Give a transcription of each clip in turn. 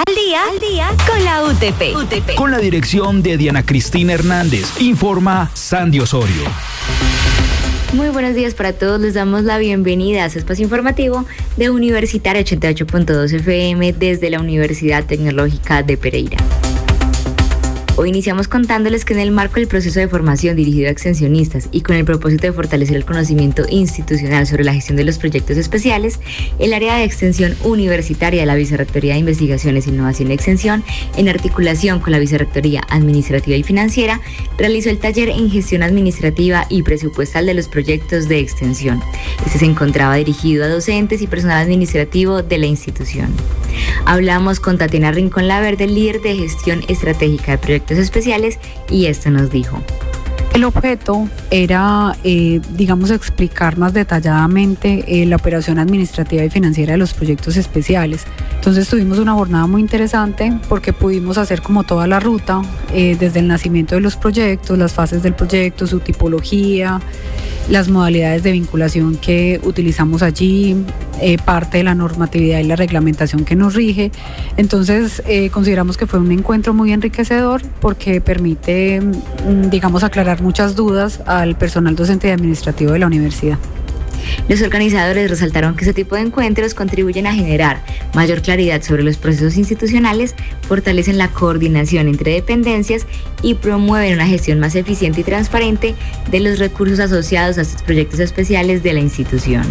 Al día con la UTP. Con la dirección de Diana Cristina Hernández. Informa Sandy Osorio. Muy buenos días para todos, les damos la bienvenida a su espacio informativo de Universitaria 88.2 FM desde la Universidad Tecnológica de Pereira. Hoy iniciamos contándoles que en el marco del proceso de formación dirigido a extensionistas y con el propósito de fortalecer el conocimiento institucional sobre la gestión de los proyectos especiales, el área de extensión universitaria de la Vicerrectoría de Investigaciones, Innovación y Extensión, en articulación con la Vicerrectoría Administrativa y Financiera, realizó el taller en gestión administrativa y presupuestal de los proyectos de extensión. Este se encontraba dirigido a docentes y personal administrativo de la institución. Hablamos con Tatiana Rincón Laverde, líder de gestión estratégica de proyectos especiales, y esto nos dijo. El objeto era, explicar más detalladamente la operación administrativa y financiera de los proyectos especiales. Entonces tuvimos una jornada muy interesante porque pudimos hacer como toda la ruta, desde el nacimiento de los proyectos, las fases del proyecto, su tipología, las modalidades de vinculación que utilizamos allí, parte de la normatividad y la reglamentación que nos rige. Entonces consideramos que fue un encuentro muy enriquecedor porque permite, aclarar muchas dudas al personal docente y administrativo de la universidad. Los organizadores resaltaron que este tipo de encuentros contribuyen a generar mayor claridad sobre los procesos institucionales, fortalecen la coordinación entre dependencias y promueven una gestión más eficiente y transparente de los recursos asociados a estos proyectos especiales de la institución.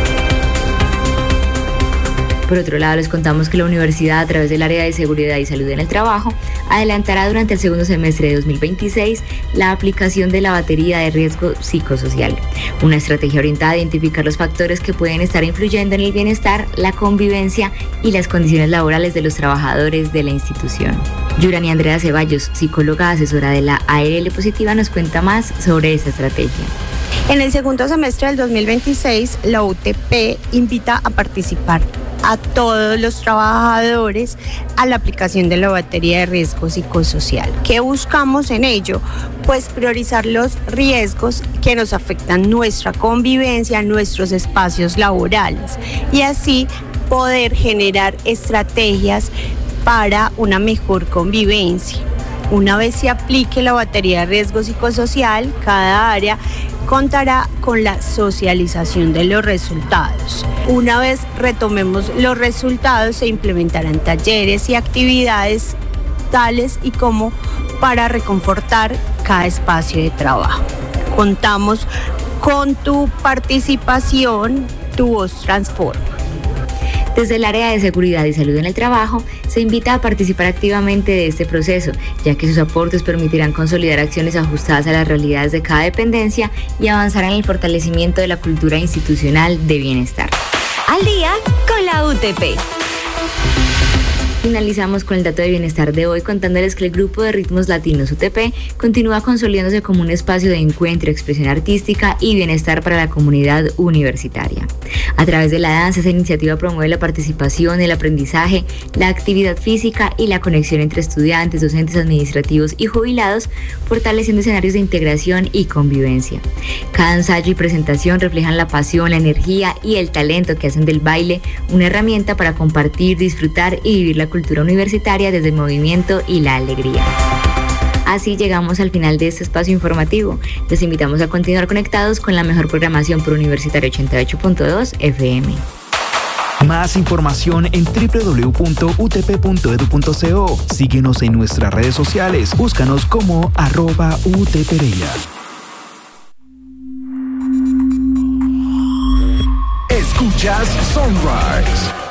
Por otro lado, les contamos que la universidad, a través del área de seguridad y salud en el trabajo, adelantará durante el segundo semestre de 2026 la aplicación de la batería de riesgo psicosocial, una estrategia orientada a identificar los factores que pueden estar influyendo en el bienestar, la convivencia y las condiciones laborales de los trabajadores de la institución. Yurani Andrea Ceballos, psicóloga asesora de la ARL Positiva, nos cuenta más sobre esta estrategia. En el segundo semestre del 2026, la UTP invita a participar a todos los trabajadores a la aplicación de la batería de riesgo psicosocial. ¿Qué buscamos en ello? Pues priorizar los riesgos que nos afectan nuestra convivencia, nuestros espacios laborales, y así poder generar estrategias para una mejor convivencia. Una vez se aplique la batería de riesgo psicosocial, cada área contará con la socialización de los resultados. Una vez retomemos los resultados, se implementarán talleres y actividades tales y como para reconfortar cada espacio de trabajo. Contamos con tu participación, tu voz transforma. Desde el área de seguridad y salud en el trabajo, se invita a participar activamente de este proceso, ya que sus aportes permitirán consolidar acciones ajustadas a las realidades de cada dependencia y avanzar en el fortalecimiento de la cultura institucional de bienestar. Al día con la UTP. Finalizamos con el dato de bienestar de hoy contándoles que el grupo de ritmos latinos UTP continúa consolidándose como un espacio de encuentro, expresión artística y bienestar para la comunidad universitaria. A través de la danza, esta iniciativa promueve la participación, el aprendizaje, la actividad física y la conexión entre estudiantes, docentes administrativos y jubilados, fortaleciendo escenarios de integración y convivencia. Cada ensayo y presentación reflejan la pasión, la energía y el talento que hacen del baile una herramienta para compartir, disfrutar y vivir la cultura universitaria desde el movimiento y la alegría. Así llegamos al final de este espacio informativo. Los invitamos a continuar conectados con la mejor programación por Universitaria 88.2 FM. Más información en www.utp.edu.co. Síguenos en nuestras redes sociales. Búscanos como @UTPereira. Escuchas Sunrise.